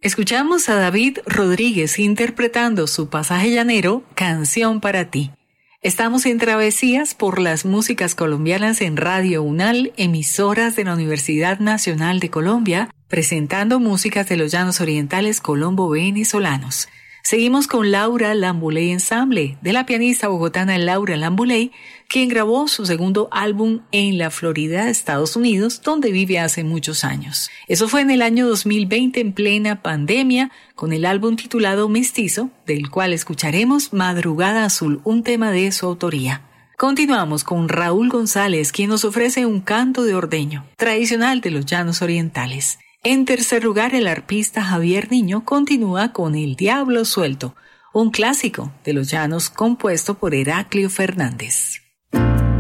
Escuchamos a David Rodríguez interpretando su pasaje llanero, Canción para ti. Estamos en travesías por las músicas colombianas en Radio UNAL, emisoras de la Universidad Nacional de Colombia, presentando músicas de los llanos orientales colombo-venezolanos. Seguimos con Laura Lambuley Ensemble, de la pianista bogotana Laura Lambuley, quien grabó su segundo álbum en la Florida, Estados Unidos, donde vive hace muchos años. Eso fue en el año 2020, en plena pandemia, con el álbum titulado Mestizo, del cual escucharemos Madrugada Azul, un tema de su autoría. Continuamos con Raúl González, quien nos ofrece un canto de ordeño, tradicional de los llanos orientales. En tercer lugar, el arpista Javier Niño continúa con El Diablo Suelto, un clásico de los llanos compuesto por Heraclio Fernández.